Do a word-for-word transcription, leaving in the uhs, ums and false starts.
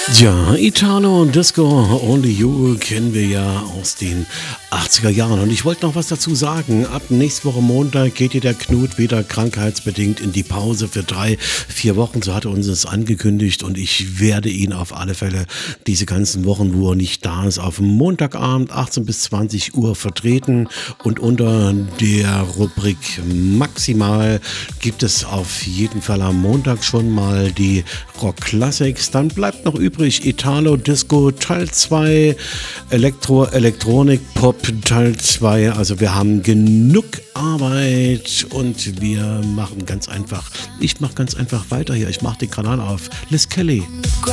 Ja, Italo und Disco Only You kennen wir ja aus den achtziger Jahren. Und ich wollte noch was dazu sagen. Ab nächste Woche Montag geht hier der Knut wieder krankheitsbedingt in die Pause für drei, vier Wochen. So hat er uns das angekündigt. Und ich werde ihn auf alle Fälle diese ganzen Wochen, wo er nicht da ist, auf Montagabend achtzehn bis zwanzig Uhr vertreten. Und unter der Rubrik Maximal gibt es auf jeden Fall am Montag schon mal die Rock Classics. Dann bleibt noch übrig Italo Disco Teil zwei, Elektro, Elektronik, Pop Teil zwei. Also wir haben genug Arbeit und wir machen ganz einfach, ich mache ganz einfach weiter hier. Ich mache den Kanal auf. Liz Kelly.